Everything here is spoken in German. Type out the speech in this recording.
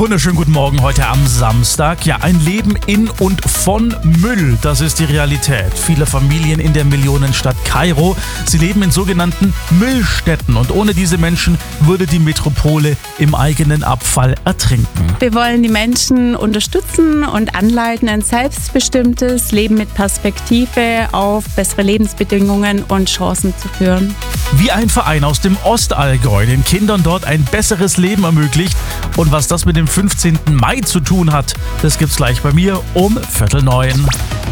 Wunderschönen guten Morgen heute am Samstag. Ja, ein Leben in und von Müll, das ist die Realität vieler Familien in der Millionenstadt Kairo. Sie leben in sogenannten Müllstädten und ohne diese Menschen würde die Metropole im eigenen Abfall ertrinken. Wir wollen die Menschen unterstützen und anleiten, ein selbstbestimmtes Leben mit Perspektive auf bessere Lebensbedingungen und Chancen zu führen. Wie ein Verein aus dem Ostallgäu den Kindern dort ein besseres Leben ermöglicht und was das mit dem 15. Mai zu tun hat, das gibt's gleich bei mir um 8:45.